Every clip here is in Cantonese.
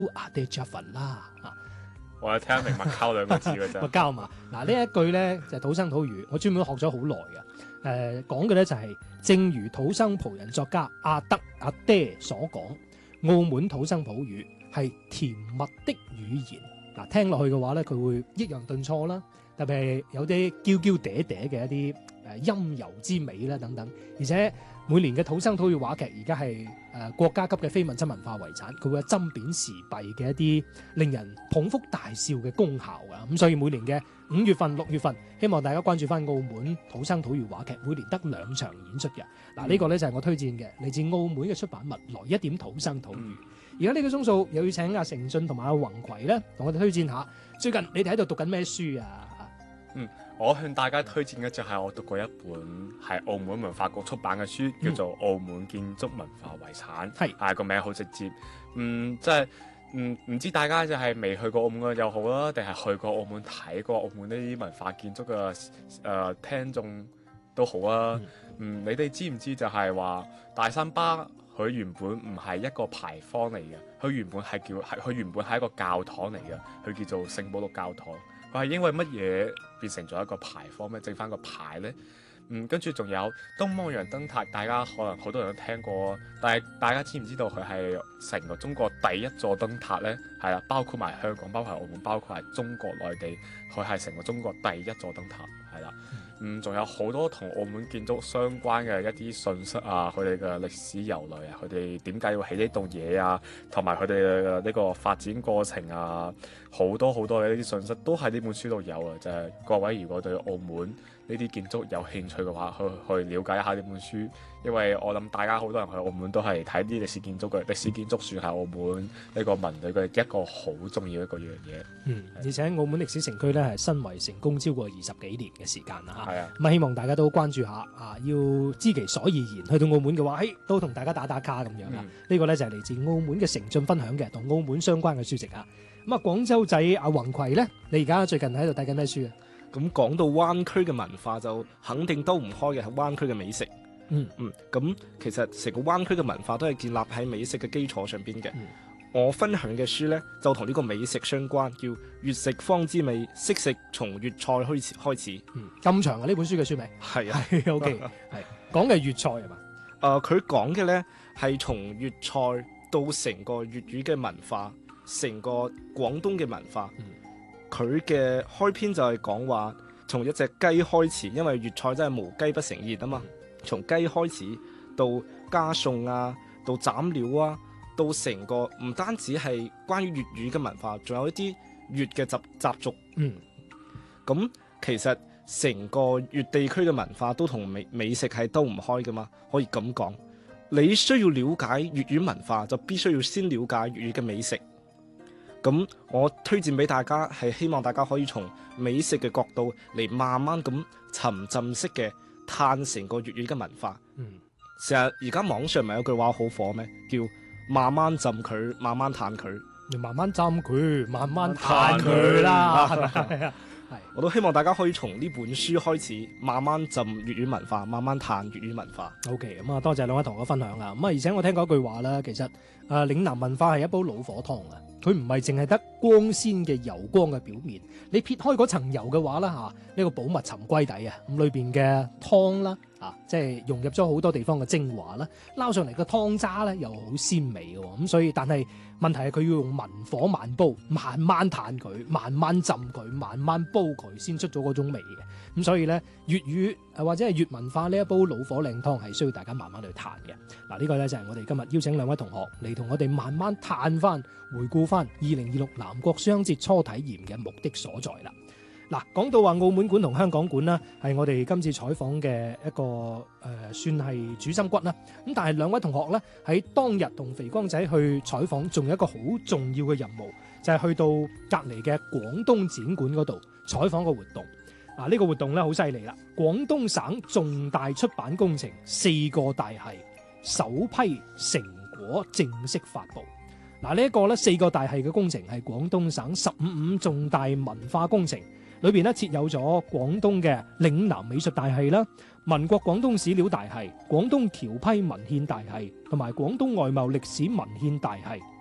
阿爹着份啦啊！ 我聽得明麥溝兩個字嘅啫。 麥交嘛，嗱呢一句咧就係土生土語，我專門學咗好耐嘅。講嘅咧就係，正如土生葡人作家阿爹所講，澳門土生葡語係甜蜜的語言。嗱聽落去嘅話咧，佢會抑揚頓挫啦，特別係有啲嬌嬌嗲嗲嘅一啲陰柔之美啦等等，而且每年嘅土生土語話劇而家係國家級嘅非物質文化遺產，佢會有針砭時弊嘅一啲令人捧腹大笑嘅功效啊！咁所以每年嘅5月份、6月份，希望大家關注翻澳門土生土語話劇，每年得2場演出嘅。嗱呢個咧就係我推薦嘅嚟自澳門嘅出版物《來一點土生土語》。而家呢個鐘數又要請阿成俊同埋阿宏葵咧，同我哋推薦下最近你哋喺度讀緊咩書啊？ 我向大家推薦嘅就係我讀過一本係澳門文化局出版嘅書，叫做《澳門建築文化遺產》。係個名好直接，即係唔知大家就係未去過澳門嘅又好啦，定係去過澳門睇過澳門呢啲文化建築嘅聽眾都好啊。你哋知唔知就係話大三巴佢原本唔係一個牌坊嚟嘅，佢原本係一個教堂嚟嘅，佢叫做聖保祿教堂。佢係因為乜嘢變成咗一個牌坊咩？整翻個牌呢？跟住仲有東望洋燈塔，大家可能好多人都聽過，但係大家知唔知道佢係成個中國第一座燈塔呢？係啦，包括埋香港，包括澳門，包括係中國內地，佢係成個中國第一座燈塔，係啦。仲有好多同澳門建築相關嘅一啲信息啊，佢哋嘅歷史由來啊，佢哋點解要起呢棟嘢啊，同埋佢哋嘅呢個發展過程啊，好多好多嘅呢啲信息都喺呢本書度有啊！就係各位如果對澳門呢啲建築有興趣嘅話，去了解一下呢本書，因為我諗大家好多人去澳門都係睇啲歷史建築嘅，歷史建築算係澳門呢個文旅嘅一個好重要一個樣嘢。 而且澳門歷史城區咧係申遺成功超過20幾年嘅時間啦嚇。 係啊， 咁希望大家都關注下啊，要知其所以然。去到澳門嘅話，都同大家打卡咁樣啊。呢個咧就係嚟自澳門嘅成俊分享嘅同澳門相關嘅書籍啊。咁啊，廣州仔阿宏葵咧，你而家最近喺度睇緊咩書啊？ 咁講到灣區嘅文化，就肯定兜唔開嘅係灣區嘅美食。咁其實成個灣區嘅文化都係建立喺美食嘅基礎上邊嘅。我分享嘅書呢，就同呢個美食相關，叫粵食方知味，識食從粵菜開始。 咁長啊！呢本書嘅書名係啊 ，OK， 係講嘅粵菜係嘛？ 佢講嘅呢係從粵菜到成個粵語嘅文化，成個廣東嘅文化。佢嘅開篇就係講話從一隻雞開始，因為粵菜真係無雞不成宴啊嘛。從雞開始到加餸啊，到斬料啊，到成個唔單止係關於粵語嘅文化，仲有一啲粵嘅習俗。咁其實成個粵地區嘅文化都同美食係兜唔開噶嘛，可以咁講。你需要了解粵語文化，就必須要先了解粵語嘅美食。咁我推薦俾大家係希望大家可以從美食嘅角度嚟慢慢咁沉浸式嘅嘆成個粵語嘅文化。成日而家網上咪有句話好火咩？叫慢慢浸佢，慢慢嘆佢。 你慢慢浸佢，慢慢嘆佢啦。係， 我都希望大家可以從呢本書開始，慢慢浸粵語文化，慢慢嘆粵語文化。 OK， 咁啊，多謝兩位同我分享啦。咁啊，而且我聽過一句話啦，其實嶺南文化係一煲老火湯啊。佢唔係淨係得光鮮嘅油光嘅表面，你撇開嗰層油嘅話啦呢個寶物沉歸底啊，咁裏邊嘅湯啦即係融入咗好多地方嘅精華啦，撈上嚟嘅湯渣咧又好鮮美嘅喎，咁所以但係問題係佢要用文火慢煲，慢慢嘆佢，慢慢浸佢，慢慢煲佢，先出咗嗰種味嘅。咁所以咧粵語或者係粵文化呢一煲老火靚湯係需要大家慢慢去嘆嘅。嗱，呢個咧就係我哋今日邀請兩位同學嚟同我哋慢慢嘆翻、回顧翻2026南國書香節初體驗嘅目的所在啦。嗱，講到話澳門館同香港館啦，係我哋今次採訪嘅一個算係主心骨啦。咁但係兩位同學咧喺當日同肥光仔去採訪，仲有一個好重要嘅任務，就係去到隔離嘅廣東展館嗰度採訪個活動。呢個活動咧好犀利啦！廣東省重大出版工程4個大系首批成果正式發布。呢一個咧4個大系嘅工程係廣東省15重大文化工程。裏邊咧設有咗廣東嘅嶺南美術大系啦、民國廣東史料大系、廣東僑批文獻大系同埋廣東外貿歷史文獻大系。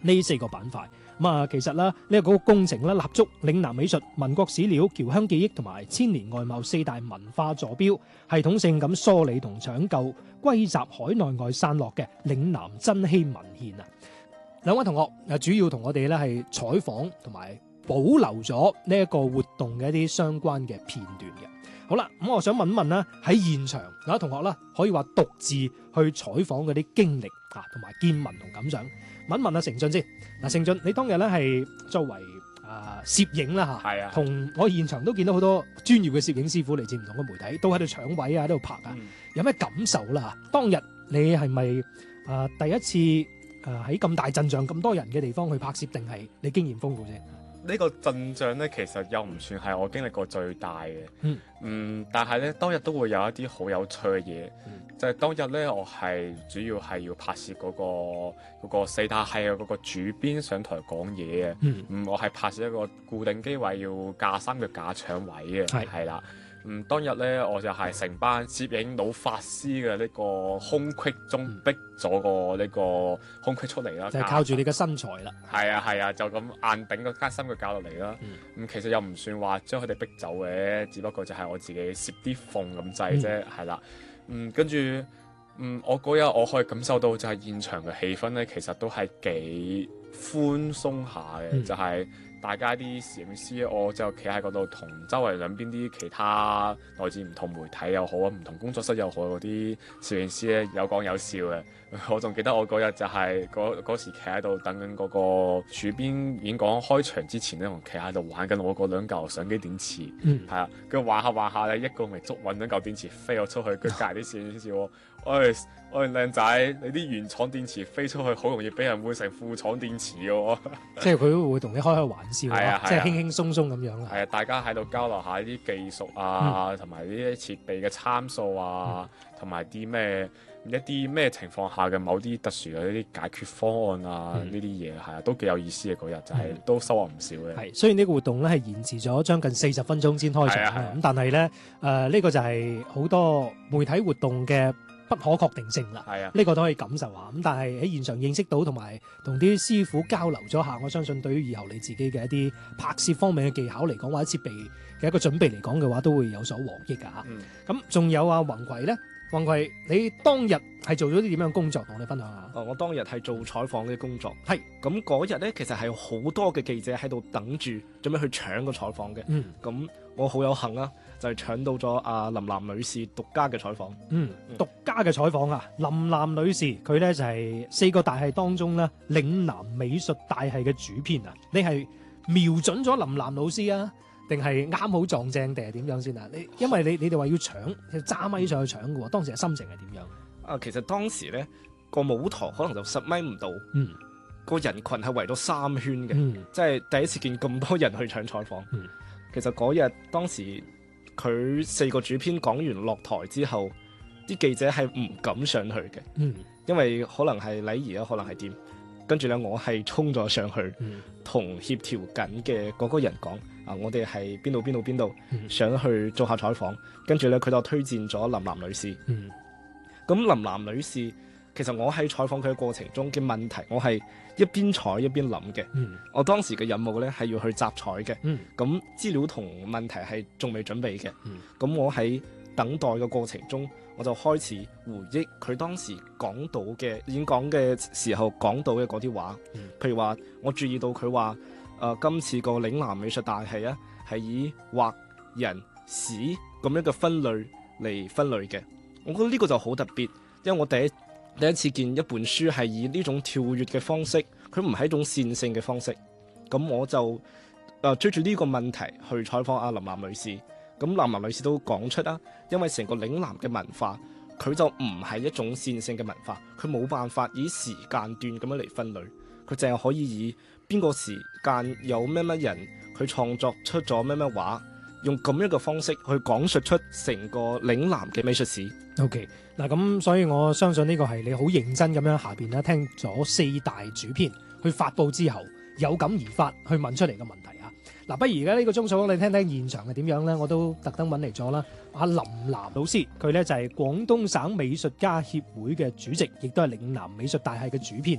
呢4個板塊。咁啊，其實啦，呢一個工程咧，立足嶺南美術、民國史料、僑鄉記憶同埋千年外貌4大文化座標，系統性咁梳理同搶救歸集海內外散落嘅嶺南珍稀文獻啊！兩位同學主要同我哋咧係採訪同埋保留咗呢一個活動嘅一啲相關嘅片段嘅。好啦，咁我想問一問啦，喺現場有位同學啦，可以話獨自去採訪嗰啲經歷啊，同埋見聞同感想。問一問阿成俊先。嗱，成俊，你當日咧係作為攝影啦嚇，同我現場都見到好多專業嘅攝影師傅嚟自唔同嘅媒體，都喺度搶位啊，喺度拍啊，有咩感受啦？當日你係咪第一次喺咁大陣仗、咁多人嘅地方去拍攝，定係你經驗豐富啫？ 呢個陣仗咧，其實又唔算係我經歷過最大嘅。但係咧，當日都會有一啲好有趣嘅嘢。就係當日咧，我係主要係要拍攝嗰個4大系嘅嗰個主編上台講嘢嘅。我係拍攝一個固定機位要架3個架搶位嘅，係啦。當日咧，我就係成班攝影老法師嘅呢個空隙中逼咗個呢個空隙出嚟啦， 就係靠住你嘅身材啦。 係啊，就咁硬頂個間3個架落嚟啦。其實又唔算話將佢哋逼走嘅，只不過就係我自己攝啲縫咁滯啫，係啦。跟住我嗰日我可以感受到就係現場嘅氣氛咧，其實都係幾寬鬆下嘅，就係大家啲攝影師，我就企喺嗰度同周圍兩邊啲其他來自唔同媒體又好啊，唔同工作室又好嗰啲攝影師咧，有講有笑嘅。我仲記得我嗰日就係嗰時企喺度等緊嗰個主編演講開場之前咧，我企喺度玩緊我嗰2嚿相機電池，係啊，佢玩下咧，一個未捉穩，2嚿電池飛咗出去，佢隔離啲攝影師笑我，喂靚仔，你啲原廠電池飛出去，好容易俾人換成副廠電池嘅喎。即係佢會同你開玩笑，即係輕輕鬆鬆咁樣啦。 係啊，大家喺度交流下啲技術啊，同埋呢啲設備嘅參數啊，同埋啲一啲咩情況下嘅某啲特殊嘅一啲解決方案啊，呢啲嘢係啊，都幾有意思嘅嗰日，就係都收穫唔少嘅。 係，雖然呢個活動咧係延遲咗將近40分鐘先開場咁但係咧呢個就係好多媒體活動嘅不可確定性啦。係啊，呢個都可以感受下。咁但係喺現場認識到同埋同啲師傅交流咗下，我相信對於以後你自己嘅一啲拍攝方面嘅技巧嚟講，或者設備嘅一個準備嚟講嘅話，都會有所獲益㗎嚇。咁仲有宏葵咧。宏葵，你當日係做咗啲點樣工作？同我哋分享下。 我當日係做採訪嘅工作。係咁嗰日咧，其實係好多嘅記者喺度等住，準備去搶個採訪嘅。咁我好有幸啊，就係搶到咗阿林南女士獨家嘅採訪。獨家嘅採訪啊，林南女士佢咧就係4個大系當中咧嶺南美術大系嘅主編啊。你係瞄準咗林南老師啊？定係啱好撞正定係點樣先啊？因為你哋話要搶，揸咪上去搶嘅喎，當時嘅心情係點樣？其實當時咧個舞台可能就10米唔到，個人群係圍咗3圈嘅，即係第一次見咁多人去搶採訪。其實嗰日當時佢4個主編講完落台之後，啲記者係唔敢上去嘅，因為可能係禮儀啊，可能係點。跟住咧，我係衝咗上去，同協調緊嘅嗰個人講。我哋係邊度，想去做下採訪，跟住咧佢就推薦咗林南女士。咁林南女士，其實我喺採訪佢嘅過程中嘅問題，我係一邊採一邊諗嘅。我當時嘅任務咧係要去集採嘅，咁資料同問題係仲未準備嘅。咁我喺等待嘅過程中，我就開始回憶佢當時講到嘅演講嘅時候講到嘅嗰啲話，譬如話我注意到佢話。今次個嶺南美術大系啊，係以畫、人、史咁樣嘅分類嚟分類嘅。我覺得呢個就好特別，因為我第一次見一本書係以呢種跳躍嘅方式，佢唔係一種線性嘅方式。咁我就追住呢個問題去採訪阿林南女士。咁林南女士都講出啦，因為成個嶺南嘅文化，佢就唔係一種線性嘅文化，佢冇辦法以時間段咁樣嚟分類，佢淨係可以以邊個時間有咩人佢創作出咗咩畫，用咁樣嘅方式去講述出成個嶺南嘅美術史。 OK， 嗱咁，所以我相信呢個係你好認真咁樣下邊咧聽咗4大主編去發佈之後，有感而發去問出嚟嘅問題啊。嗱，不如而家呢個鐘數，你聽聽現場係點樣咧？我都特登揾嚟咗啦。阿林南老師，佢咧就係廣東省美術家協會嘅主席，亦都係嶺南美術大系嘅主編啊。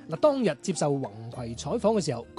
嗱，當日接受宏葵採訪嘅時候。